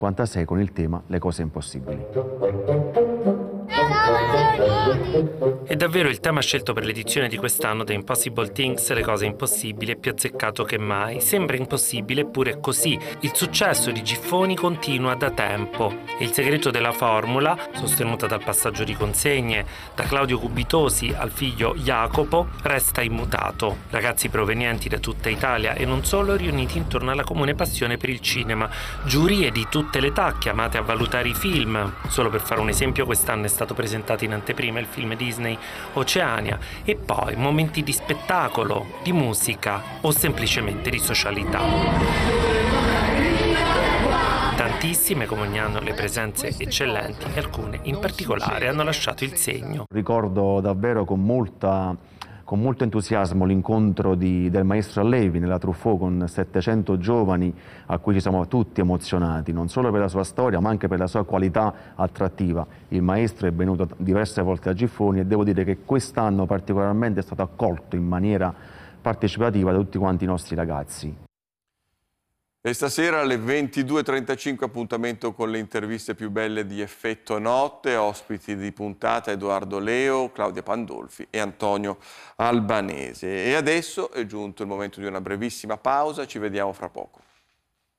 56 con il tema Le cose impossibili. È davvero il tema scelto per l'edizione di quest'anno The Impossible Things, Le cose impossibili, è più azzeccato che mai. Sembra impossibile, eppure è così. Il successo di Giffoni continua da tempo. E il segreto della formula, sostenuta dal passaggio di consegne, da Claudio Cubitosi al figlio Jacopo, resta immutato. Ragazzi provenienti da tutta Italia e non solo, riuniti intorno alla comune passione per il cinema. Giurie di tutte le età chiamate a valutare i film. Solo per fare un esempio, quest'anno è stato presentato in anteprima il film Disney Oceania, e poi momenti di spettacolo, di musica o semplicemente di socialità. Tantissime, come ogni anno, le presenze eccellenti e alcune in particolare hanno lasciato il segno. Ricordo davvero con molto entusiasmo l'incontro del maestro Allevi nella Truffaut con 700 giovani a cui ci siamo tutti emozionati, non solo per la sua storia ma anche per la sua qualità attrattiva. Il maestro è venuto diverse volte a Giffoni e devo dire che quest'anno particolarmente è stato accolto in maniera partecipativa da tutti quanti i nostri ragazzi. E stasera alle 22:35 appuntamento con le interviste più belle di Effetto Notte, ospiti di puntata Edoardo Leo, Claudia Pandolfi e Antonio Albanese. E adesso è giunto il momento di una brevissima pausa, ci vediamo fra poco.